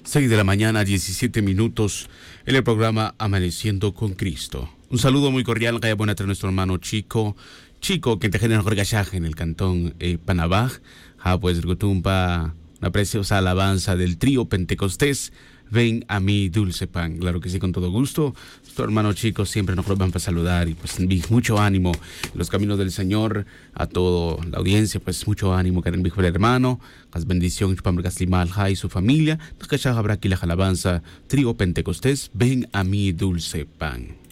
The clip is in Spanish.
6 de la mañana, 17 minutos, en el programa Amaneciendo con Cristo. Un saludo muy cordial, que buena a nuestro hermano Chico, que te genera un en el cantón Panabaj, pues Gutumpa, una preciosa alabanza del trío Pentecostés. Ven a mí, dulce pan. Claro que sí, con todo gusto. Nuestro hermano Chico siempre nos van para saludar y pues mucho ánimo en los caminos del Señor. A toda la audiencia, pues mucho ánimo, que el hermano. Las bendiciones para Gaslimal y su familia. Nos cachas habrá aquí la alabanza trío Pentecostés. Ven a mí, dulce pan.